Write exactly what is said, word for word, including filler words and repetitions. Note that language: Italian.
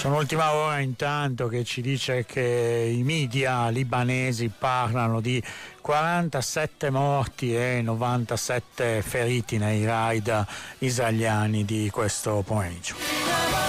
Sono l'ultima ora intanto che ci dice che i media libanesi parlano di quarantasette morti e novantasette feriti nei raid israeliani di questo pomeriggio.